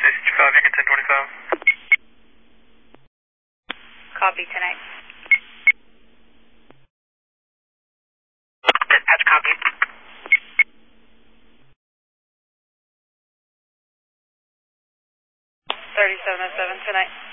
65, Lincoln 1025. Copy, 10-8. Dispatch, copy. 3707, 10-8.